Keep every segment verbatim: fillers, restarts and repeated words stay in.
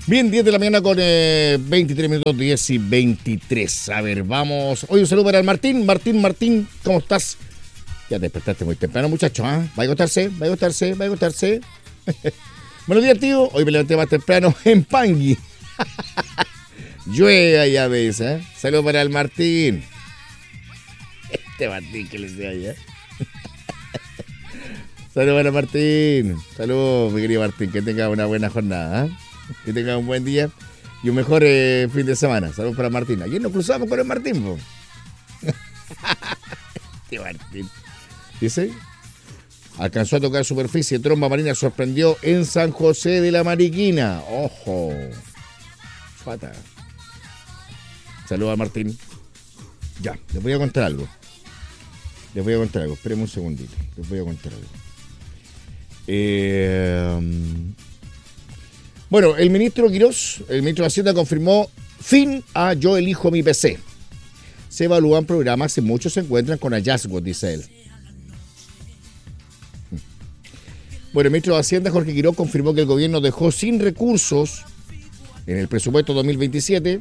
Bien, diez de la mañana con eh, veintitrés minutos, diez y veintitrés. A ver, vamos. Hoy un saludo para el Martín. Martín, Martín, ¿cómo estás? Ya te despertaste muy temprano, muchacho, ¿ah? ¿eh? ¿Va a acostarse? ¿Va a acostarse? ¿Va a acostarse? Buenos días, tío. Hoy me levanté más temprano en Pangui. Llueve ya ves, ¿eh? Saludo para el Martín. Este Martín que les decía ya. Saludos para Martín. Saludos, mi querido Martín. Que tenga una buena jornada, ¿eh? Que tenga un buen día y un mejor eh, fin de semana. Saludos para Martín. Ayer nos cruzamos con el Martín, po. Este Martín. Dice, alcanzó a tocar superficie. Tromba marina sorprendió en San José de la Mariquina. Ojo. Fata. Saludos a Martín. Ya, les voy a contar algo. Les voy a contar algo. Espérenme un segundito. Les voy a contar algo. Eh, bueno, el ministro Quirós, el ministro de Hacienda, confirmó fin a Yo Elijo Mi P C. Se evalúan programas y muchos se encuentran con hallazgos, dice él. Bueno, el ministro de Hacienda, Jorge Quirós, confirmó que el gobierno dejó sin recursos en el presupuesto dos mil veintisiete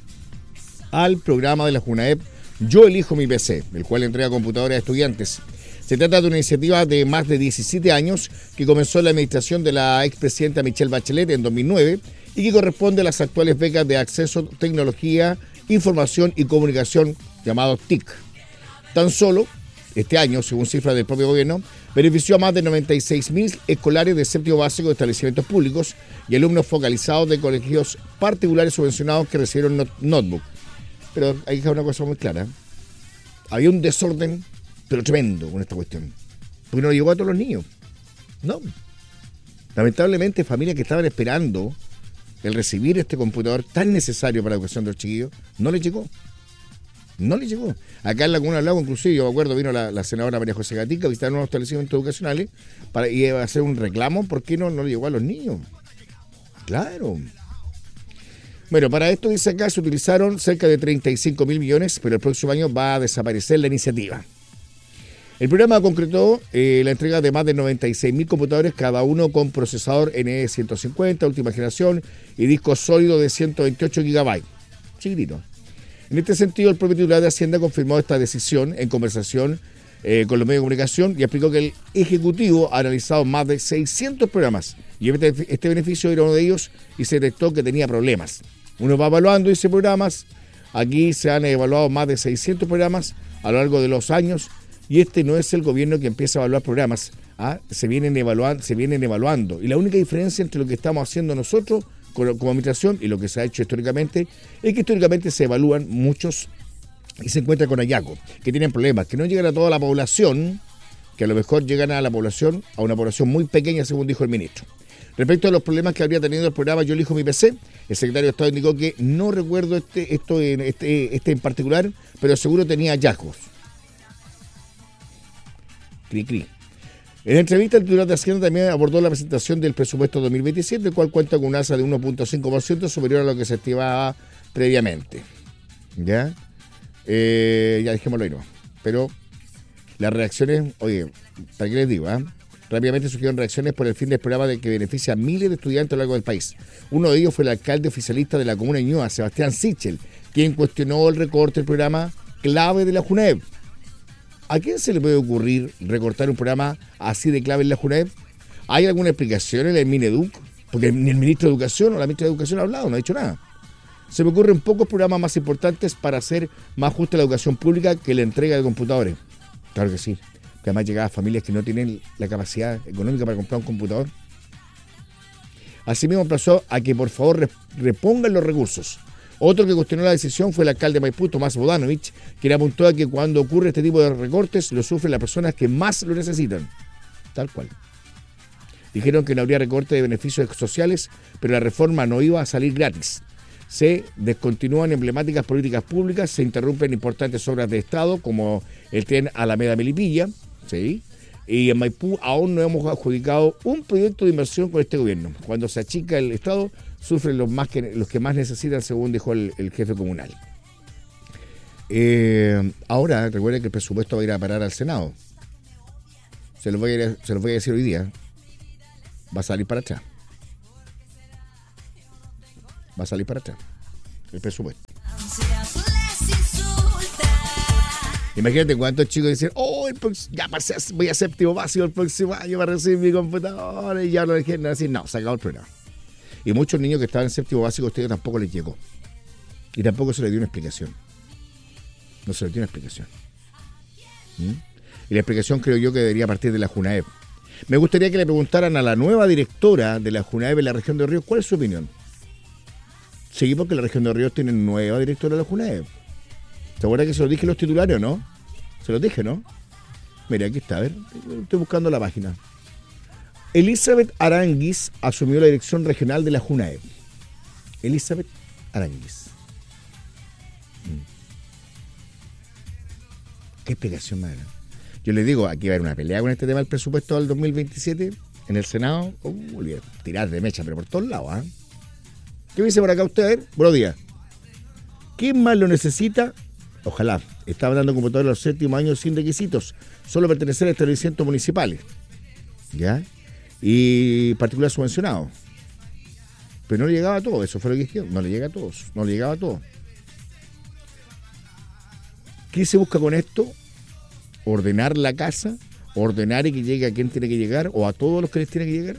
al programa de la JUNAEP Yo Elijo Mi P C, el cual entrega computadores a estudiantes. Se trata de una iniciativa de más de diecisiete años que comenzó en la administración de la expresidenta Michelle Bachelet en dos mil nueve y que corresponde a las actuales becas de acceso, tecnología, información y comunicación, llamado T I C. Tan solo este año, según cifras del propio gobierno, benefició a más de noventa y seis mil escolares de séptimo básico de establecimientos públicos y alumnos focalizados de colegios particulares subvencionados que recibieron not- notebook. Pero hay que dejar una cosa muy clara. Había un desorden, pero tremendo, con esta cuestión. Porque no llegó a todos los niños. No. Lamentablemente, familias que estaban esperando el recibir este computador tan necesario para la educación de los chiquillos, no les llegó. No les llegó. Acá en la Comuna del Lago, inclusive, yo me acuerdo, vino la, la senadora María José Gatica a visitar unos establecimientos educacionales para y a hacer un reclamo. ¿Por qué no, no le llegó a los niños? Claro. Bueno, para esto, dice acá, se utilizaron cerca de treinta y cinco mil millones, pero el próximo año va a desaparecer la iniciativa. El programa concretó eh, la entrega de más de noventa y seis mil computadores, cada uno con procesador N ciento cincuenta, última generación, y disco sólido de ciento veintiocho gigabytes. Chiquitito. En este sentido, el propio titular de Hacienda confirmó esta decisión en conversación eh, con los medios de comunicación y explicó que el Ejecutivo ha analizado más de seiscientos programas y este, este beneficio era uno de ellos y se detectó que tenía problemas. Uno va evaluando ese programas. Aquí se han evaluado más de seiscientos programas a lo largo de los años. Y este no es el gobierno que empieza a evaluar programas, ¿ah? se, vienen evaluando, se vienen evaluando. Y la única diferencia entre lo que estamos haciendo nosotros como, como administración y lo que se ha hecho históricamente es que históricamente se evalúan muchos y se encuentran con hallazgos, que tienen problemas, que no llegan a toda la población, que a lo mejor llegan a la población, a una población muy pequeña, según dijo el ministro. Respecto a los problemas que habría tenido el programa Yo Elijo Mi P C, el secretario de Estado indicó que no recuerdo este, esto en, este, este en particular, pero seguro tenía hallazgos. Cri, cri. En la entrevista, el titular de Hacienda también abordó la presentación del presupuesto dos mil veintisiete, el cual cuenta con un alza de uno punto cinco por ciento superior a lo que se estimaba previamente. ¿Ya? Eh, ya dejémoslo ahí, no. Pero las reacciones, oye, ¿para qué les digo? Eh? Rápidamente surgieron reacciones por el fin del programa de que beneficia a miles de estudiantes a lo largo del país. Uno de ellos fue el alcalde oficialista de la comuna de Ñuñoa, Sebastián Sichel, quien cuestionó el recorte del programa clave de la JUNAEP. ¿A quién se le puede ocurrir recortar un programa así de clave en la JUNAEP? ¿Hay alguna explicación en el Mineduc? Porque ni el ministro de Educación o la ministra de Educación ha hablado, no ha dicho nada. Se me ocurren pocos programas más importantes para hacer más justa la educación pública que la entrega de computadores. Claro que sí, que además llegan a familias que no tienen la capacidad económica para comprar un computador. Asimismo, emplazó a que por favor repongan los recursos. Otro que cuestionó la decisión fue el alcalde de Maipú, Tomás Bodanovich, quien apuntó a que cuando ocurre este tipo de recortes lo sufren las personas que más lo necesitan. Tal cual. Dijeron que no habría recorte de beneficios sociales, pero la reforma no iba a salir gratis. Se descontinúan emblemáticas políticas públicas, se interrumpen importantes obras de Estado, como el tren Alameda-Melipilla, ¿sí? Y en Maipú aún no hemos adjudicado un proyecto de inversión con este gobierno. Cuando se achica el Estado, sufren los, más que, los que más necesitan, según dijo el, el jefe comunal. Eh, ahora, recuerden que el presupuesto va a ir a parar al Senado. Se los voy a, se los voy a decir hoy día. Va a salir para atrás. va a salir para atrás el presupuesto. Imagínate cuántos chicos dicen, oh, el prox- ya pasé, voy a séptimo básico el próximo año para recibir mi computadora, y ya no le quieren decir, no, se acabó el programa. Y muchos niños que estaban en séptimo básico, a ustedes tampoco les llegó. Y tampoco se les dio una explicación. No se les dio una explicación. ¿Mm? Y la explicación creo yo que debería partir de la JUNAEP. Me gustaría que le preguntaran a la nueva directora de la JUNAEP en la región de Ríos, ¿cuál es su opinión? Sí, porque la región de Ríos tiene nueva directora de la JUNAEP. ¿Se acuerdan que se los dije los titulares o no? Se los dije, ¿no? Mira, aquí está, a ver, estoy buscando la página. Elizabeth Aranguis asumió la dirección regional de la JUNAEP. Elizabeth Aranguis. Mm. ¿Qué explicación más? Yo les digo, aquí va a haber una pelea con este tema del presupuesto del dos mil veintisiete en el Senado. Uh, tirar de mecha, pero por todos lados, ¿ah? ¿eh? ¿Qué me dice por acá usted? A ver, buenos días. ¿Quién más lo necesita? Ojalá. Estaba dando computadores a los séptimos años sin requisitos, solo pertenecer a establecimientos municipales. ¿Ya? Y particular subvencionado. Pero no le llegaba a todo, eso fue lo que dijeron. No le llega a todos, no le llegaba a todos. ¿Qué se busca con esto? Ordenar la casa, ordenar y que llegue a quien tiene que llegar, o a todos los que les tiene que llegar.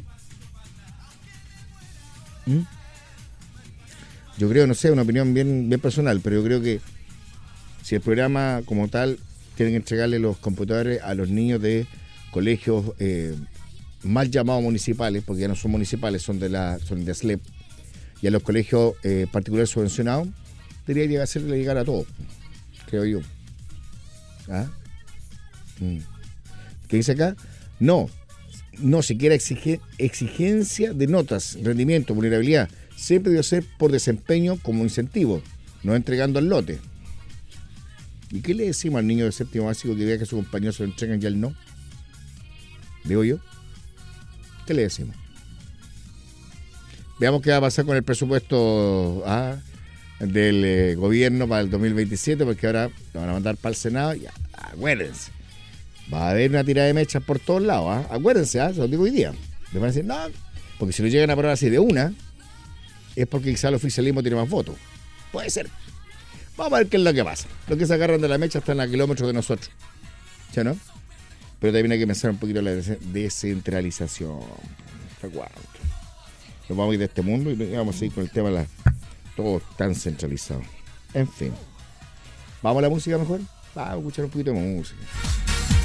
¿Mm? Yo creo, no sé, una opinión bien, bien personal, pero yo creo que si el programa como tal tiene que entregarle los computadores a los niños de colegios eh, mal llamados municipales, porque ya no son municipales, son de la son de S L E P, y a los colegios eh, particulares subvencionados, debería llegar a hacerle llegar a todos, creo yo. ¿Ah? Mm. ¿Qué dice acá? No, no siquiera exige, exigencia de notas, rendimiento, vulnerabilidad. Siempre debe ser por desempeño como incentivo, no entregando al lote. ¿Y qué le decimos al niño de séptimo básico que vea que sus compañeros se lo entregan y él no? Digo yo. ¿Qué le decimos? Veamos qué va a pasar con el presupuesto ah, del eh, gobierno para el dos mil veintisiete, porque ahora lo van a mandar para el Senado. Y acuérdense, va a haber una tirada de mechas por todos lados. ¿ah? Acuérdense, ¿ah? Se lo digo hoy día. Le van a decir, no, porque si lo llegan a aprobar así de una, es porque quizá el oficialismo tiene más votos. Puede ser. Vamos a ver qué es lo que pasa. Los que se agarran de la mecha están a kilómetros de nosotros. ¿Ya no? Pero también hay que pensar un poquito en la descentralización. Recuerdo. Nos vamos a ir de este mundo y vamos a seguir con el tema de la... todo tan centralizado. En fin. ¿Vamos a la música mejor? Vamos a escuchar un poquito de música.